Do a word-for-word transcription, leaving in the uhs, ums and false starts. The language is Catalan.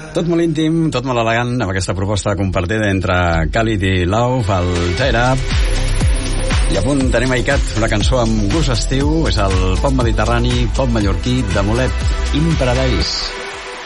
Tot molt íntim, tot molt elegant, amb aquesta proposta compartida entre Khalid i Love, el Tear Up. I a punt tenim a Icat, una cançó amb gust estiu, és el pop mediterrani, pop mallorquí de Molet, In Paradise.